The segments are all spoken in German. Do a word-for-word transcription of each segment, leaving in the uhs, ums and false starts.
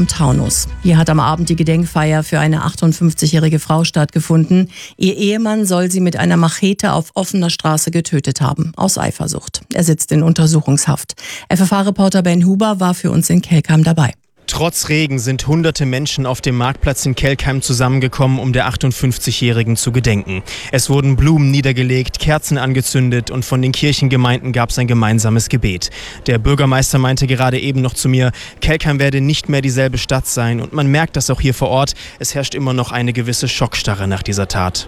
am Taunus. Hier hat am Abend die Gedenkfeier für eine achtundfünfzigjährige Frau stattgefunden. Ihr Ehemann soll sie mit einer Machete auf offener Straße getötet haben, aus Eifersucht. Er sitzt in Untersuchungshaft. F F H-Reporter Ben Huber war für uns in Kelkheim dabei. Trotz Regen sind hunderte Menschen auf dem Marktplatz in Kelkheim zusammengekommen, um der achtundfünfzigjährigen zu gedenken. Es wurden Blumen niedergelegt, Kerzen angezündet und von den Kirchengemeinden gab es ein gemeinsames Gebet. Der Bürgermeister meinte gerade eben noch zu mir, Kelkheim werde nicht mehr dieselbe Stadt sein und man merkt das auch hier vor Ort. Es herrscht immer noch eine gewisse Schockstarre nach dieser Tat.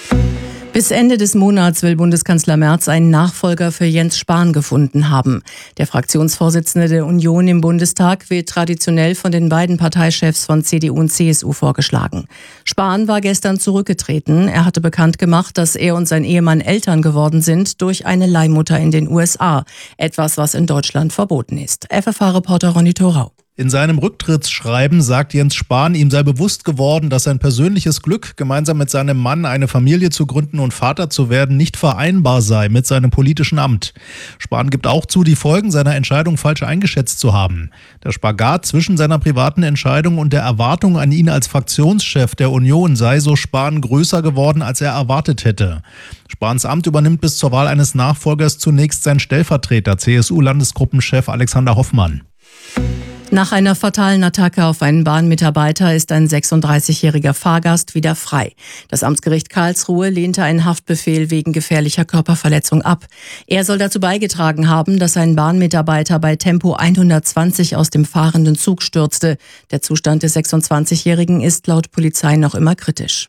Bis Ende des Monats will Bundeskanzler Merz einen Nachfolger für Jens Spahn gefunden haben. Der Fraktionsvorsitzende der Union im Bundestag wird traditionell von den beiden Parteichefs von C D U und C S U vorgeschlagen. Spahn war gestern zurückgetreten. Er hatte bekannt gemacht, dass er und sein Ehemann Eltern geworden sind durch eine Leihmutter in den U S A. Etwas, was in Deutschland verboten ist. F F H-Reporter Ronny Thorau. In seinem Rücktrittsschreiben sagt Jens Spahn, ihm sei bewusst geworden, dass sein persönliches Glück, gemeinsam mit seinem Mann eine Familie zu gründen und Vater zu werden, nicht vereinbar sei mit seinem politischen Amt. Spahn gibt auch zu, die Folgen seiner Entscheidung falsch eingeschätzt zu haben. Der Spagat zwischen seiner privaten Entscheidung und der Erwartung an ihn als Fraktionschef der Union sei, so Spahn, größer geworden, als er erwartet hätte. Spahns Amt übernimmt bis zur Wahl eines Nachfolgers zunächst sein Stellvertreter, C S U-Landesgruppenchef Alexander Hoffmann. Nach einer fatalen Attacke auf einen Bahnmitarbeiter ist ein sechsunddreißigjähriger Fahrgast wieder frei. Das Amtsgericht Karlsruhe lehnte einen Haftbefehl wegen gefährlicher Körperverletzung ab. Er soll dazu beigetragen haben, dass ein Bahnmitarbeiter bei Tempo hundertzwanzig aus dem fahrenden Zug stürzte. Der Zustand des sechsundzwanzigjährigen ist laut Polizei noch immer kritisch.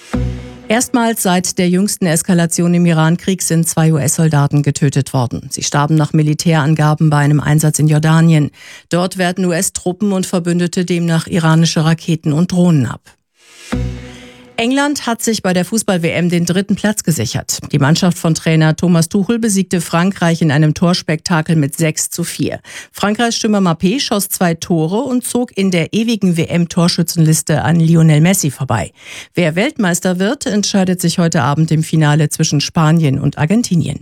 Erstmals seit der jüngsten Eskalation im Iran-Krieg sind zwei U S-Soldaten getötet worden. Sie starben nach Militärangaben bei einem Einsatz in Jordanien. Dort werten U S-Truppen und Verbündete demnach iranische Raketen und Drohnen ab. England hat sich bei der Fußball-W M den dritten Platz gesichert. Die Mannschaft von Trainer Thomas Tuchel besiegte Frankreich in einem Torspektakel mit sechs zu vier. Frankreichs Stürmer Mbappé schoss zwei Tore und zog in der ewigen W M-Torschützenliste an Lionel Messi vorbei. Wer Weltmeister wird, entscheidet sich heute Abend im Finale zwischen Spanien und Argentinien.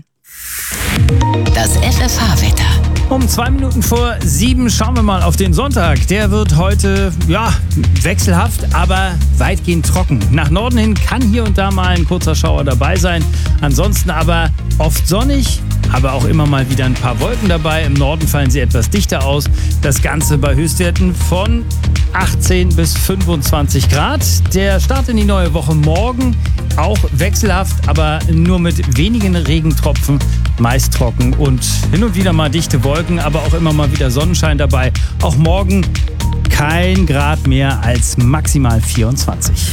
Das F F H-Wetter. Um zwei Minuten vor sieben schauen wir mal auf den Sonntag. Der wird heute, ja, wechselhaft, aber weitgehend trocken. Nach Norden hin kann hier und da mal ein kurzer Schauer dabei sein. Ansonsten aber oft sonnig, aber auch immer mal wieder ein paar Wolken dabei. Im Norden fallen sie etwas dichter aus. Das Ganze bei Höchstwerten von achtzehn bis fünfundzwanzig Grad. Der Start in die neue Woche morgen auch wechselhaft, aber nur mit wenigen Regentropfen, meist trocken und hin und wieder mal dichte Wolken, aber auch immer mal wieder Sonnenschein dabei. Auch morgen kein Grad mehr als maximal vierundzwanzig.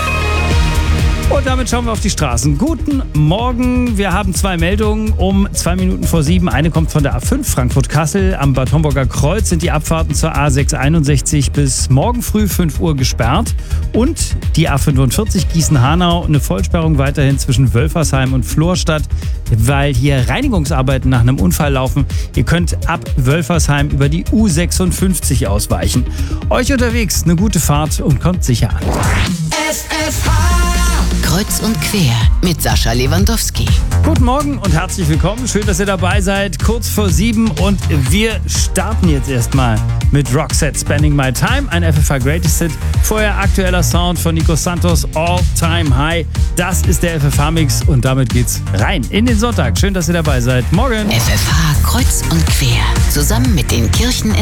Und damit schauen wir auf die Straßen. Guten Morgen. Wir haben zwei Meldungen um zwei Minuten vor sieben. Eine kommt von der A fünf Frankfurt-Kassel. Am Bad Homburger Kreuz sind die Abfahrten zur A sechshunderteinundsechzig bis morgen früh fünf Uhr gesperrt. Und die A fünfundvierzig Gießen-Hanau, eine Vollsperrung weiterhin zwischen Wölfersheim und Florstadt, weil hier Reinigungsarbeiten nach einem Unfall laufen. Ihr könnt ab Wölfersheim über die U sechsundfünfzig ausweichen. Euch unterwegs eine gute Fahrt und kommt sicher an. F F H Kreuz und quer mit Sascha Lewandowski. Guten Morgen und herzlich willkommen. Schön, dass ihr dabei seid. Kurz vor sieben und wir starten jetzt erstmal mit Roxette Spending My Time, ein F F H Greatest Hit. Vorher aktueller Sound von Nico Santos, All Time High. Das ist der F F H-Mix und damit geht's rein in den Sonntag. Schön, dass ihr dabei seid. Morgen. F F H Kreuz und quer. Zusammen mit den Kirchen